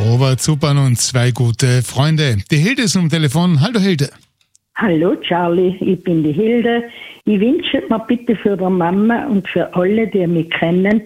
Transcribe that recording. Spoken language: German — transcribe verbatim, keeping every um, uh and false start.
Robert Zupan und zwei gute Freunde. Die Hilde ist am Telefon. Hallo Hilde. Hallo Charlie, ich bin die Hilde. Ich wünsche mir bitte für die Mama und für alle, die mich kennen,